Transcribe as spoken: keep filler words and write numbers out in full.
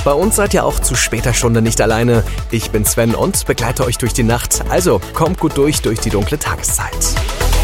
Bei uns seid ihr auch zu später Stunde nicht alleine. Ich bin Sven und begleite euch durch die Nacht. Also kommt gut durch durch die dunkle Tageszeit.